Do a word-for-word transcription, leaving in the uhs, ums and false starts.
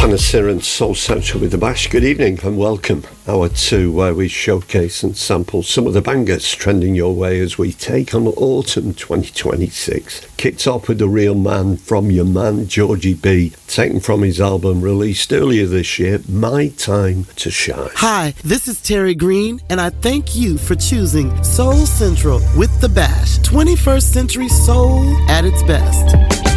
Hannah Siren, Soul Central with the Bash. Good evening and welcome. Hour two, where we showcase and sample some of the bangers trending your way as we take on autumn twenty twenty-six. Kicked off with The Real Man from your man Georgie B, taken from his album released earlier this year, My Time to Shine. Hi, this is Terry Green, and I thank you for choosing Soul Central with the Bash. twenty-first century soul at its best.